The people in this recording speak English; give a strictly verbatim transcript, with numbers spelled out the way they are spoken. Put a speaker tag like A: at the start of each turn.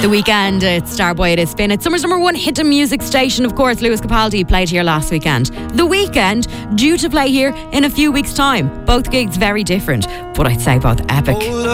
A: The Weekend, it's Starboy, it is Spin. It's summer's number one hit and music station, of course. Lewis Capaldi played here last weekend. The Weekend, due to play here in a few weeks' time. Both gigs very different, but I'd say both epic.